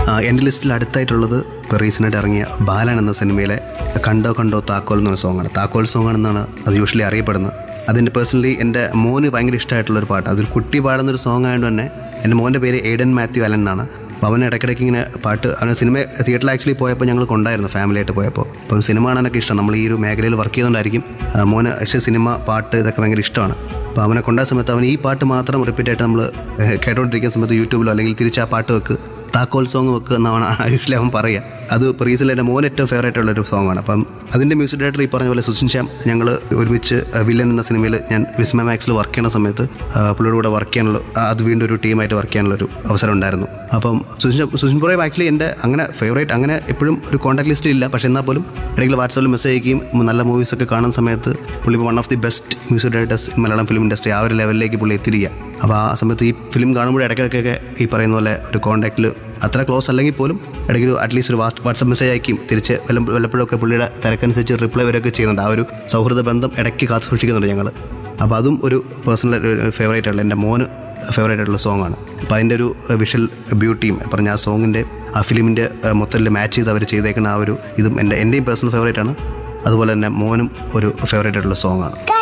എൻ്റെ ലിസ്റ്റിൽ അടുത്തായിട്ടുള്ളത് റീസെൻ്റായിട്ട് ഇറങ്ങിയ ബാലൻ എന്ന സിനിമയിലെ കണ്ടോ കണ്ടോ താക്കോൽ എന്നൊരു സോങ്ങാണ്. താക്കോൽ സോങ് ആണെന്നാണ് അത് യൂഷ്വലി അറിയപ്പെടുന്നത്. അതിൻ്റെ പേഴ്സണലി എൻ്റെ മോന് ഭയങ്കര ഇഷ്ടമായിട്ടുള്ളൊരു പാട്ട്. അതൊരു കുട്ടി പാടുന്നൊരു സോങ് ആയതുകൊണ്ട് തന്നെ എൻ്റെ മോൻ്റെ പേര് എയ്ഡൻ മാത്യു അലൻ എന്നാണ്. അപ്പോൾ അവൻ ഇടയ്ക്കിടയ്ക്ക് ഇങ്ങനെ പാട്ട് അവന് സിനിമ തിയേറ്ററിൽ ആക്ച്വലി പോയപ്പോൾ ഞങ്ങൾ കൊണ്ടായിരുന്നു ഫാമിലിയായിട്ട് പോയപ്പോൾ. അപ്പം സിനിമ കാണാനൊക്കെ ഇഷ്ടം. നമ്മൾ ഈ ഒരു മേഖലയിൽ വർക്ക് ചെയ്തുകൊണ്ടായിരിക്കും മോന് പക്ഷേ സിനിമ പാട്ട് ഇതൊക്കെ ഭയങ്കര ഇഷ്ടമാണ്. അപ്പോൾ അവനെ കൊണ്ടുപോയ സമയത്ത് അവൻ ഈ പാട്ട് മാത്രം റിപ്പീറ്റായിട്ട് നമ്മൾ കേട്ടോണ്ടിരിക്കുന്ന സമയത്ത് യൂട്യൂബിലോ അല്ലെങ്കിൽ തിരിച്ച് ആ പാട്ട് വെക്ക്, താക്കോൽ സോങ് വെക്ക് എന്നാണ് യൂഷ്വലി അവൻ പറയുക. അത് റീസെൻ്റ് എൻ്റെ മോൻ ഏറ്റവും ഫേവറേറ്റ് ഉള്ളൊരു സോങ്ങാണ്. അപ്പം അതിൻ്റെ മ്യൂസിക് ഡയറക്ടർ ഈ പറഞ്ഞ പോലെ സുഷിൻ ശ്യാം, ഞങ്ങൾ ഒരുമിച്ച് വില്ലൻ എന്ന സിനിമയിൽ ഞാൻ വിസ്മയ മാക്സിൽ വർക്ക് ചെയ്യുന്ന സമയത്ത് പുള്ളിയുടെ കൂടെ വർക്ക് ചെയ്യാനുള്ള അത് വീണ്ടും ഒരു ടീമായിട്ട് വർക്ക് ചെയ്യാനുള്ളൊരു അവസരം ഉണ്ടായിരുന്നു. അപ്പം സുഷിൻ പുറയും ആക്ച്വലി എൻ്റെ അങ്ങനെ ഫേവറേറ്റ് അങ്ങനെ എപ്പോഴും ഒരു കോൺടാക്ട് ലിസ്റ്റിൽ ഇല്ല. പക്ഷേ എന്നാൽ പോലും ഇടയ്ക്ക് വാട്സാപ്പിൽ മെസ്സേജ് അയക്കുകയും നല്ല മൂവീസൊക്കെ കാണുന്ന സമയത്ത് പുള്ളി one of the best music directors Malayalam film industry ആ ഒരു ലെവലിലേക്ക് പുള്ളി എത്തിരിക്കുക. അപ്പോൾ ആ സമയത്ത് ഈ ഫിലിം കാണുമ്പോൾ ഇടയ്ക്കിടയ്ക്കൊക്കെ ഈ പറയുന്ന പോലെ ഒരു കോൺടാക്റ്റിൽ അത്ര ക്ലോസ് അല്ലെങ്കിൽ പോലും ഇടയ്ക്ക് അറ്റ്ലീസ്റ്റ് ഒരു വാട്സപ്പ് മെസ്സേജ് അയക്കും. തിരിച്ച് വല്ലപ്പോഴൊക്കെ പുള്ളിയുടെ തിരക്കനുസരിച്ച് റിപ്ലൈ വരെയൊക്കെ ചെയ്യുന്നുണ്ട്. ആ ഒരു സൗഹൃദ ബന്ധം ഇടയ്ക്ക് കാത്തു സൂക്ഷിക്കുന്നുണ്ട് ഞങ്ങൾ. അപ്പോൾ അതും ഒരു പേഴ്സണൽ ഫേവറേറ്റ് ആയിട്ടുള്ള എൻ്റെ മോന് ഫേവറേറ്റ് ആയിട്ടുള്ള സോങ്ങാണ്. അപ്പോൾ അതിൻ്റെ ഒരു വിഷ്വൽ ബ്യൂട്ടിയും പറഞ്ഞ ആ സോങ്ങിൻ്റെ ആ ഫിലിമിൻ്റെ മൊത്തത്തിൽ മാച്ച് ചെയ്ത് അവർ ചെയ്തേക്കുന്ന ആ ഒരു ഇതും എൻ്റെയും പേഴ്സണൽ ഫേവറേറ്റ് ആണ്. അതുപോലെ തന്നെ മോനും ഒരു ഫേവറേറ്റ് ആയിട്ടുള്ള സോങ്ങാണ്.